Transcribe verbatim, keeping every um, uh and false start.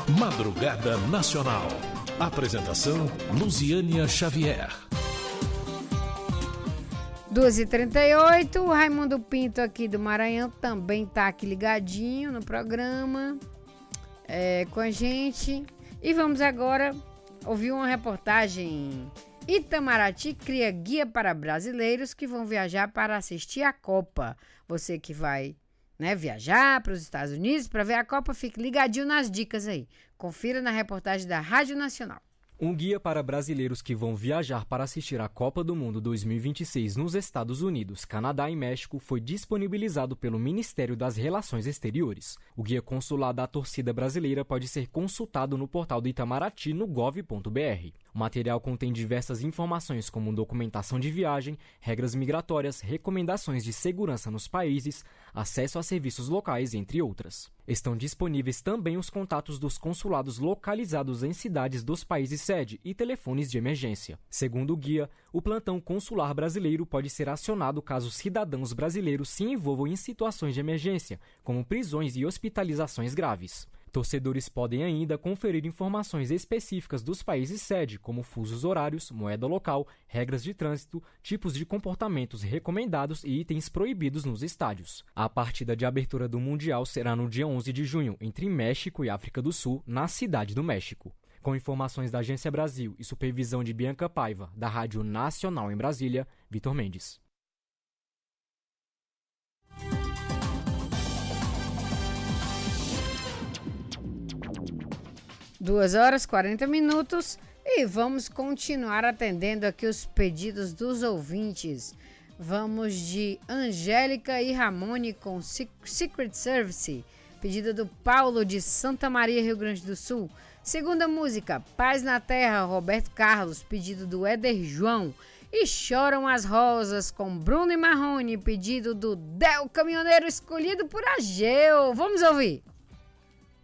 Madrugada Nacional. Apresentação Luziânia Xavier. duas e trinta e oito, o Raimundo Pinto aqui do Maranhão também está aqui ligadinho no programa é, com a gente. E vamos agora ouvir uma reportagem. Itamaraty cria guia para brasileiros que vão viajar para assistir a Copa. Você que vai, né, viajar para os Estados Unidos para ver a Copa, fique ligadinho nas dicas aí. Confira na reportagem da Rádio Nacional. Um guia para brasileiros que vão viajar para assistir a Copa do Mundo dois mil e vinte e seis nos Estados Unidos, Canadá e México foi disponibilizado pelo Ministério das Relações Exteriores. O guia consular da torcida brasileira pode ser consultado no portal do Itamaraty no gov ponto br. O material contém diversas informações como documentação de viagem, regras migratórias, recomendações de segurança nos países, acesso a serviços locais, entre outras. Estão disponíveis também os contatos dos consulados localizados em cidades dos países sede e telefones de emergência. Segundo o guia, o plantão consular brasileiro pode ser acionado caso cidadãos brasileiros se envolvam em situações de emergência, como prisões e hospitalizações graves. Torcedores podem ainda conferir informações específicas dos países sede, como fusos horários, moeda local, regras de trânsito, tipos de comportamentos recomendados e itens proibidos nos estádios. A partida de abertura do Mundial será no dia onze de junho, entre México e África do Sul, na Cidade do México. Com informações da Agência Brasil e supervisão de Bianca Paiva, da Rádio Nacional em Brasília, Vitor Mendes. duas horas e quarenta minutos e vamos continuar atendendo aqui os pedidos dos ouvintes. Vamos de Angélica e Ramone com Secret Service, pedido do Paulo de Santa Maria, Rio Grande do Sul. Segunda música, Paz na Terra, Roberto Carlos, pedido do Éder João. E Choram as Rosas com Bruno e Marrone, pedido do Del Caminhoneiro, escolhido por Ageu. Vamos ouvir.